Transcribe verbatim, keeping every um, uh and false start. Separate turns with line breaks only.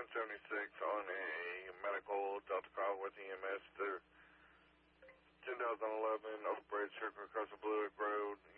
one seventy-six on a medical Delta call with E M S to ten thousand eleven Oak Bridge Circle across the Blue Lake Road.